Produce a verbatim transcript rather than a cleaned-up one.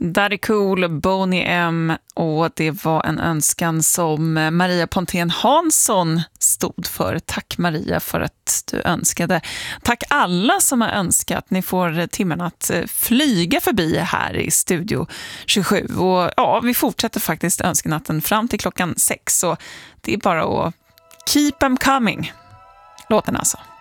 Daddy Cool, Boney M, och det var en önskan som Maria Pontén Hansson stod för. Tack Maria för att du önskade. Tack alla som har önskat. Ni får timmen att flyga förbi här i Studio tjugosju. Och ja, vi fortsätter faktiskt önskenatten fram till klockan sex. Så det är bara att keep them coming. Låten alltså.